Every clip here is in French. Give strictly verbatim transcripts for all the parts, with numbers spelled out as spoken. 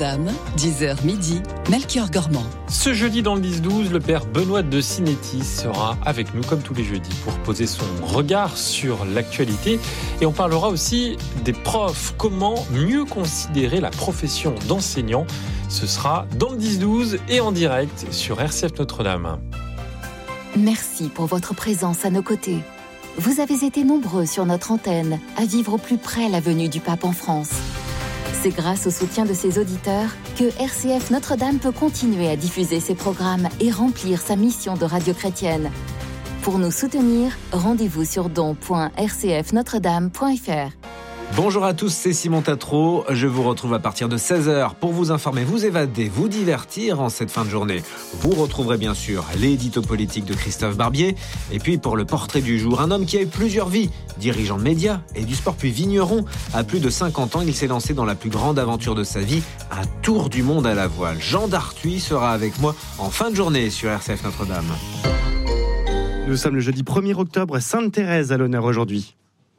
Notre-Dame, dix heures midi, Melchior Gormand. Ce jeudi dans le dix douze, le père Benoît de Sinétis sera avec nous comme tous les jeudis pour poser son regard sur l'actualité. Et on parlera aussi des profs. Comment mieux considérer la profession d'enseignant? Ce sera dans le dix douze et en direct sur R C F Notre-Dame. Merci pour votre présence à nos côtés. Vous avez été nombreux sur notre antenne à vivre au plus près la venue du pape en France. C'est grâce au soutien de ses auditeurs que R C F Notre-Dame peut continuer à diffuser ses programmes et remplir sa mission de radio chrétienne. Pour nous soutenir, rendez-vous sur don point r c f notre dame point f r. Bonjour à tous, c'est Simon Tatro. Je vous retrouve à partir de seize heures pour vous informer, vous évader, vous divertir en cette fin de journée. Vous retrouverez bien sûr l'édito politique de Christophe Barbier. Et puis pour le portrait du jour, un homme qui a eu plusieurs vies, dirigeant de médias et du sport puis vigneron. À plus de cinquante ans, il s'est lancé dans la plus grande aventure de sa vie, un tour du monde à la voile. Jean Dartuy sera avec moi en fin de journée sur R C F Notre-Dame. Nous sommes le jeudi premier octobre, Sainte-Thérèse à l'honneur aujourd'hui.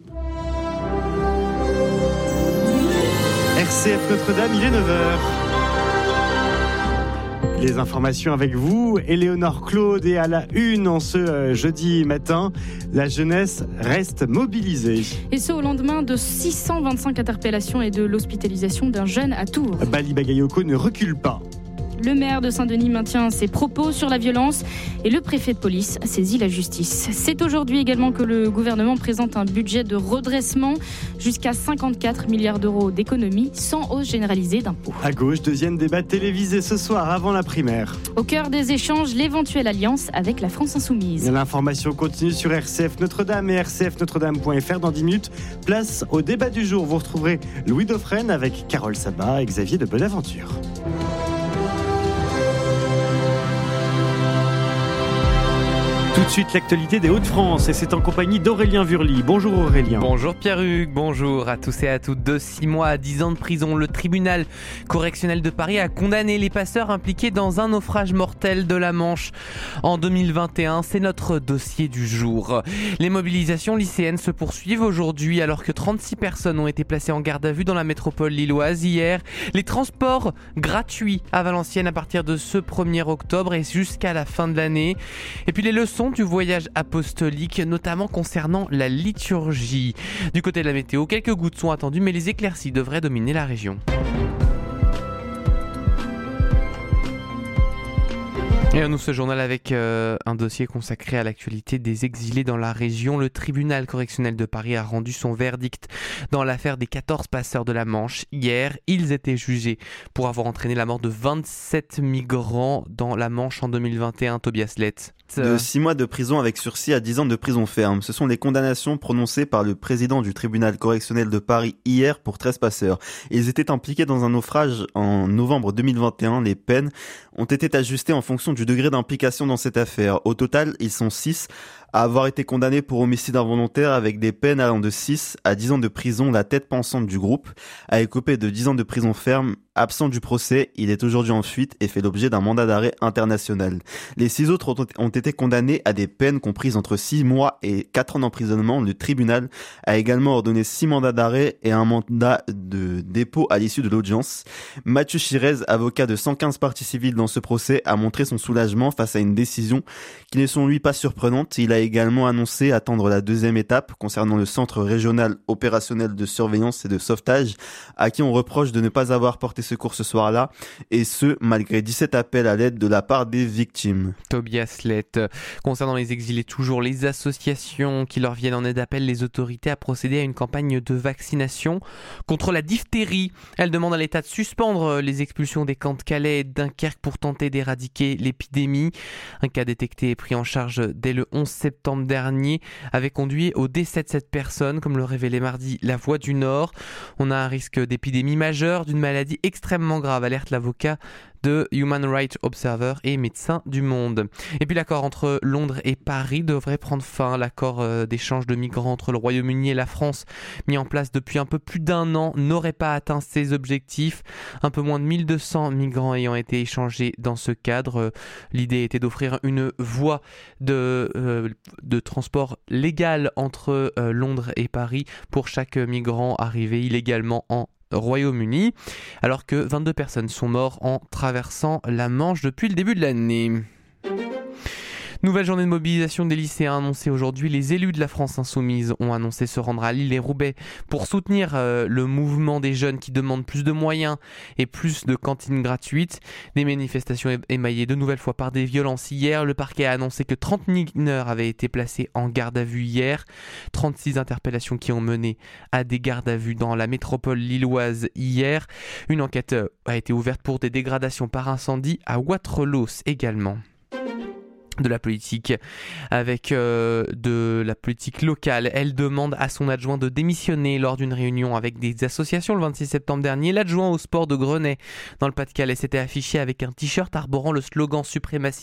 R C F Notre-Dame, il est neuf heures. Les informations avec vous, Éléonore Claude, et à la une en ce euh, jeudi matin, la jeunesse reste mobilisée. Et ce au lendemain de six cent vingt-cinq interpellations et de l'hospitalisation d'un jeune à Tours. Bali Bagayoko ne recule pas. Le maire de Saint-Denis maintient ses propos sur la violence et le préfet de police saisit la justice. C'est aujourd'hui également que le gouvernement présente un budget de redressement jusqu'à cinquante-quatre milliards d'euros d'économies sans hausse généralisée d'impôts. À gauche, deuxième débat télévisé ce soir avant la primaire. Au cœur des échanges, l'éventuelle alliance avec la France Insoumise. L'information continue sur R C F Notre-Dame et r c f notre dame point f r. Dans dix minutes, place au débat du jour. Vous retrouverez Louis Dauphren avec Carole Sabat et Xavier de Bonaventure. Tout de suite, l'actualité des Hauts-de-France, et c'est en compagnie d'Aurélien Vurly. Bonjour Aurélien. Bonjour Pierre-Hugues, bonjour à tous et à toutes. De six mois à dix ans de prison, le tribunal correctionnel de Paris a condamné les passeurs impliqués dans un naufrage mortel de la Manche en deux mille vingt et un. C'est notre dossier du jour. Les mobilisations lycéennes se poursuivent aujourd'hui alors que trente-six personnes ont été placées en garde à vue dans la métropole lilloise hier. Les transports gratuits à Valenciennes à partir de ce premier octobre et jusqu'à la fin de l'année. Et puis les leçons du voyage apostolique, notamment concernant la liturgie. Du côté de la météo, quelques gouttes sont attendues, mais les éclaircies devraient dominer la région. Et on ouvre ce journal avec euh, un dossier consacré à l'actualité des exilés dans la région. Le tribunal correctionnel de Paris a rendu son verdict dans l'affaire des quatorze passeurs de la Manche. Hier, ils étaient jugés pour avoir entraîné la mort de vingt-sept migrants dans la Manche en deux mille vingt et un. Tobias Lett. De six mois de prison avec sursis à dix ans de prison ferme. Ce sont les condamnations prononcées par le président du tribunal correctionnel de Paris hier pour treize passeurs. Ils étaient impliqués dans un naufrage en novembre deux mille vingt et un. Les peines ont été ajustées en fonction du degré d'implication dans cette affaire. Au total, ils sont six à avoir été condamnés pour homicide involontaire avec des peines allant de six à dix ans de prison. La tête pensante du groupe a écopé de dix ans de prison ferme. Absent du procès, il est aujourd'hui en fuite et fait l'objet d'un mandat d'arrêt international. Les six autres ont été condamnés à des peines comprises entre six mois et quatre ans d'emprisonnement. Le tribunal a également ordonné six mandats d'arrêt et un mandat de dépôt à l'issue de l'audience. Mathieu Chirez, avocat de cent quinze parties civiles dans ce procès, a montré son soulagement face à une décision qui n'est selon lui pas surprenante. Il a également annoncé attendre la deuxième étape concernant le centre régional opérationnel de surveillance et de sauvetage, à qui on reproche de ne pas avoir porté secours ce soir-là, et ce, malgré dix-sept appels à l'aide de la part des victimes. Tobias Lett. Concernant les exilés, toujours, les associations qui leur viennent en aide appellent les autorités à procéder à une campagne de vaccination contre la diphtérie. Elles demandent à l'État de suspendre les expulsions des camps de Calais et de Dunkerque pour tenter d'éradiquer l'épidémie. Un cas détecté et pris en charge dès le onze septembre dernier avait conduit au décès de cette personne, comme le révélait mardi La Voix du Nord. On a un risque d'épidémie majeure d'une maladie extrêmement grave, alerte l'avocat de Human Rights Observer et Médecins du Monde. Et puis l'accord entre Londres et Paris devrait prendre fin. L'accord d'échange de migrants entre le Royaume-Uni et la France, mis en place depuis un peu plus d'un an, n'aurait pas atteint ses objectifs. Un peu moins de mille deux cents migrants ayant été échangés dans ce cadre. L'idée était d'offrir une voie de, euh, de transport légal entre euh, Londres et Paris pour chaque migrant arrivé illégalement en Royaume-Uni, alors que vingt-deux personnes sont mortes en traversant la Manche depuis le début de l'année. Nouvelle journée de mobilisation des lycéens annoncée aujourd'hui. Les élus de la France Insoumise ont annoncé se rendre à Lille et Roubaix pour soutenir euh, le mouvement des jeunes qui demandent plus de moyens et plus de cantines gratuites. Des manifestations émaillées de nouvelles fois par des violences hier. Le parquet a annoncé que trente mineurs avaient été placés en garde à vue hier. trente-six interpellations qui ont mené à des gardes à vue dans la métropole lilloise hier. Une enquête a été ouverte pour des dégradations par incendie à Waterloo également. De la politique avec euh, de la politique locale. Elle demande à son adjoint de démissionner lors d'une réunion avec des associations le vingt-six septembre dernier. L'adjoint au sport de Grenay dans le Pas-de-Calais s'était affiché avec un t-shirt arborant le slogan suprématie